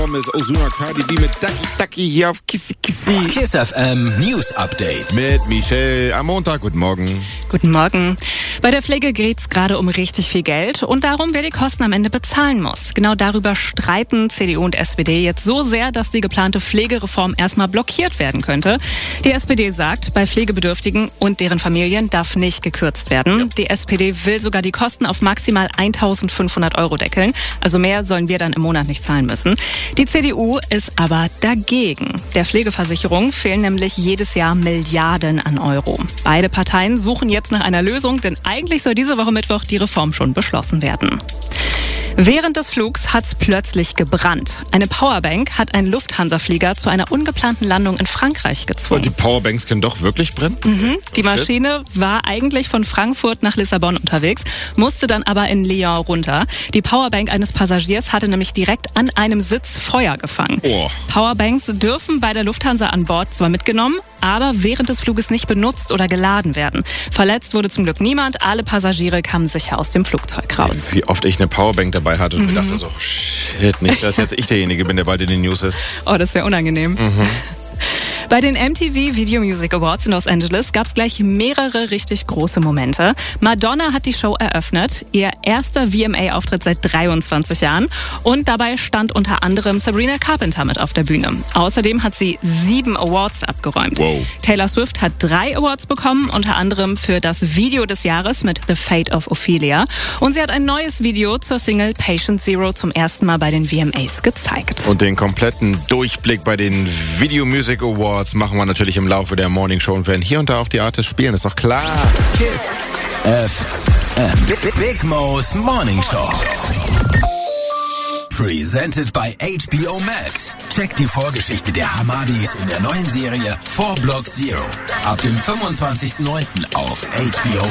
rausgekommen ist. Ozuna Cardi B mit Ducky Ducky hier auf Kissy Kissy. Kiss FM News Update. Mit Michelle am Montag. Guten Morgen. Guten Morgen. Bei der Pflege geht's gerade um richtig viel Geld und darum, wer die Kosten am Ende bezahlen muss. Genau darüber streiten CDU und SPD jetzt so sehr, dass die geplante Pflegereform erstmal blockiert werden könnte. Die SPD sagt, bei Pflegebedürftigen und deren Familien darf nicht gekürzt werden. Ja. Die SPD will sogar die Kosten auf maximal 1.500 € deckeln. Also mehr sollen wir dann im Monat nicht zahlen müssen. Die CDU ist aber dagegen. Der Pflegeversicherung fehlen nämlich jedes Jahr Milliarden an Euro. Beide Parteien suchen jetzt nach einer Lösung, denn eigentlich soll diese Woche Mittwoch die Reform schon beschlossen werden. Während des Flugs hat's plötzlich gebrannt. Eine Powerbank hat einen Lufthansa-Flieger zu einer ungeplanten Landung in Frankreich gezwungen. Und die Powerbanks können doch wirklich brennen? Die Maschine war eigentlich von Frankfurt nach Lissabon unterwegs, musste dann aber in Lyon runter. Die Powerbank eines Passagiers hatte nämlich direkt an einem Sitz Feuer gefangen. Oh. Powerbanks dürfen bei der Lufthansa an Bord zwar mitgenommen, aber während des Fluges nicht benutzt oder geladen werden. Verletzt wurde zum Glück niemand. Alle Passagiere kamen sicher aus dem Flugzeug raus. Wie oft ich eine Powerbank dabei hatte und mir dachte so, shit, nicht, dass jetzt ich derjenige bin, der bald in den News ist. Oh, das wäre unangenehm. Bei den MTV Video Music Awards in Los Angeles gab es gleich mehrere richtig große Momente. Madonna hat die Show eröffnet, ihr erster VMA-Auftritt seit 23 Jahren. Und dabei stand unter anderem Sabrina Carpenter mit auf der Bühne. Außerdem hat sie 7 Awards abgeräumt. Wow. Taylor Swift hat 3 Awards bekommen, unter anderem für das Video des Jahres mit The Fate of Ophelia. Und sie hat ein neues Video zur Single Patient Zero zum ersten Mal bei den VMAs gezeigt. Und den kompletten Durchblick bei den Video Music Awards machen wir natürlich im Laufe der Morning Show und werden hier und da auch die Artists spielen, ist doch klar. Kiss FM. Big Mo's Morning Show. Presented by HBO Max. Check die Vorgeschichte der Hamadis in der neuen Serie 4 Block Zero. Ab dem 25.09. auf HBO